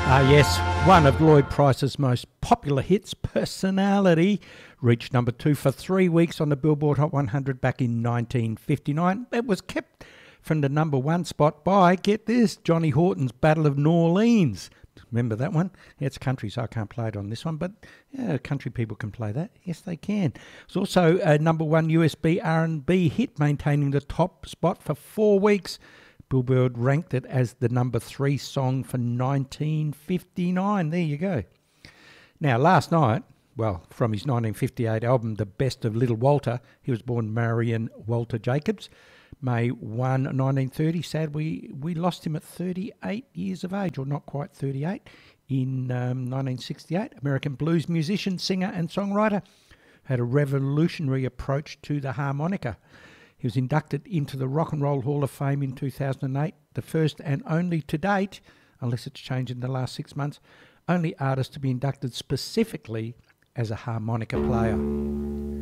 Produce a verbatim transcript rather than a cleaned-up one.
Ah, yes, one of Lloyd Price's most popular hits, Personality, reached number two for three weeks on the Billboard Hot one hundred back in nineteen fifty-nine. It was kept from the number one spot by, get this, Johnny Horton's Battle of New Orleans. Remember that one? Yeah, it's country, so I can't play it on this one, but yeah, country people can play that. Yes, they can. It's also a number one U S B R and B hit, maintaining the top spot for four weeks. Billboard ranked it as the number three song for nineteen fifty-nine. There you go. Now, last night, well, from his nineteen fifty-eight album, The Best of Little Walter, he was born Marion Walter Jacobs, May first, nineteen thirty. Sad we, we lost him at thirty-eight years of age, or not quite thirty-eight, in um, nineteen sixty-eight. American blues musician, singer and songwriter, had a revolutionary approach to the harmonica. He was inducted into the Rock and Roll Hall of Fame in two thousand eight, the first and only to date, unless it's changed in the last six months, only artist to be inducted specifically as a harmonica player.